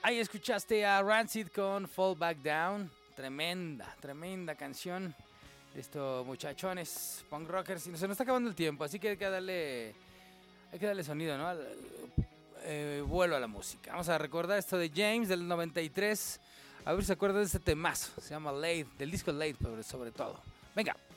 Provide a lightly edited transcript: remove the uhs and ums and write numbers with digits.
Ahí escuchaste a Rancid con Fall Back Down. Tremenda canción de estos muchachones punk rockers. Y se nos está acabando el tiempo, así que hay que darle sonido, ¿no? Vuelo a la música. Vamos a recordar esto de James del 93. A ver si se acuerdan de este temazo. Se llama Late, del disco Late, sobre todo. Venga.